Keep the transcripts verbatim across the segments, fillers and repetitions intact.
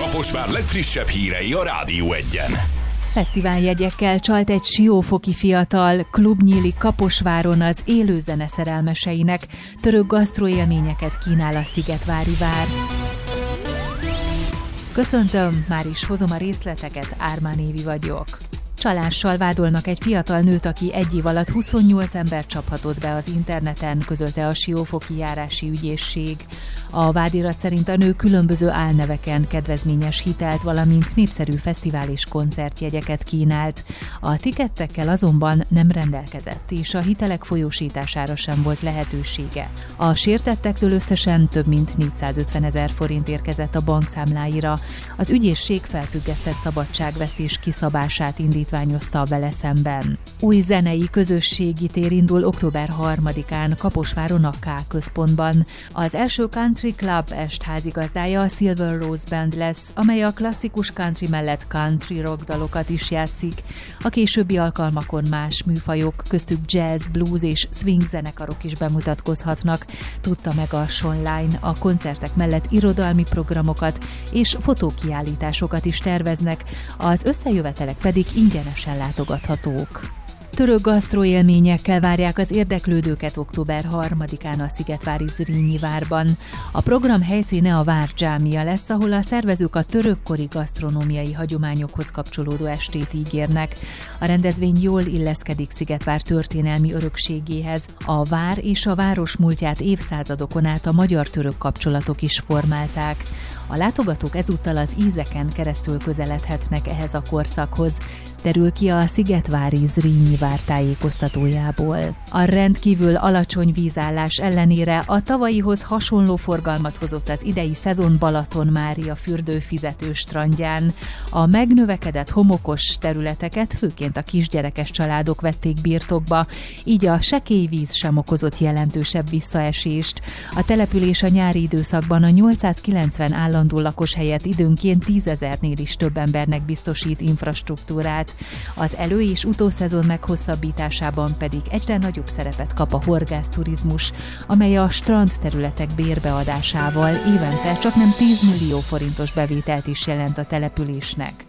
Kaposvár legfrissebb hírei a Rádió Egyen. Fesztiváljegyekkel csalt egy siófoki fiatal, klub nyílik Kaposváron az élő zene szerelmeseinek, török gasztroélményeket kínál a Szigetvári Vár. Köszöntöm, már is hozom a részleteket, Ármán Évi vagyok. Csalással vádolnak egy fiatal nőt, aki egy év alatt huszonnyolc ember csaphatott be az interneten, közölte a Siófoki járási ügyészség. A vádirat szerint a nő különböző álneveken kedvezményes hitelt, valamint népszerű fesztivál és koncertjegyeket kínált. A tikettekkel azonban nem rendelkezett, és a hitelek folyósítására sem volt lehetősége. A sértettektől összesen több mint négyszázötvenezer forint érkezett a bankszámláira. Az ügyészség felfüggesztett szabadságvesztés kiszabását indítványozta vele szemben. Új zenei közösségi tér indul október harmadikán Kaposváron a K központban. Az első country Club est házigazdája a Silver Rose Band lesz, amely a klasszikus country mellett country rock dalokat is játszik. A későbbi alkalmakon más műfajok, köztük jazz, blues és swing zenekarok is bemutatkozhatnak, tudta meg a Sonline. A koncertek mellett irodalmi programokat és fotókiállításokat is terveznek, az összejövetelek pedig ingyenesen látogathatók. Török gasztroélményekkel várják az érdeklődőket október harmadikán a Szigetvári Zrínyi Várban. A program helyszíne a Vár dzsámia lesz, ahol a szervezők a törökkori gasztronómiai hagyományokhoz kapcsolódó estét ígérnek. A rendezvény jól illeszkedik Szigetvár történelmi örökségéhez. A vár és a város múltját évszázadokon át a magyar-török kapcsolatok is formálták. A látogatók ezúttal az ízeken keresztül közeledhetnek ehhez a korszakhoz, derül ki a Szigetvári Zrínyi Vár tájékoztatójából. A rendkívül alacsony vízállás ellenére a tavalyihoz hasonló forgalmat hozott az idei szezon Balaton-Mária fürdőfizető strandján. A megnövekedett homokos területeket főként a kisgyerekes családok vették birtokba, így a sekély víz sem okozott jelentősebb visszaesést. A település a nyári időszakban a nyolcszázkilencven állandó lakos helyett időnként tízezernél is több embernek biztosít infrastruktúrát. Az elő- és utószezon meghosszabbításában pedig egyre nagyobb szerepet kap a horgászturizmus, amely a strandterületek bérbeadásával évente csaknem tíz millió forintos bevételt is jelent a településnek.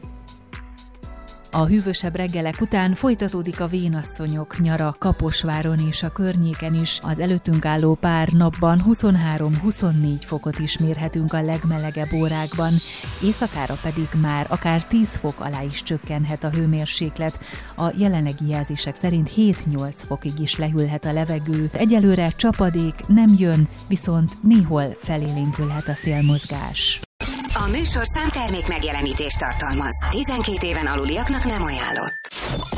A hűvösebb reggelek után folytatódik a vénasszonyok nyara Kaposváron és a környéken is. Az előttünk álló pár napban huszonhárom-huszonnégy fokot is mérhetünk a legmelegebb órákban, éjszakára pedig már akár tíz fok alá is csökkenhet a hőmérséklet. A jelenlegi jelzések szerint hét-nyolc fokig is lehűlhet a levegő. Egyelőre csapadék nem jön, viszont néhol felélénkülhet a szélmozgás. A műsor számtermék megjelenítést tartalmaz. tizenkét éven aluliaknak nem ajánlott.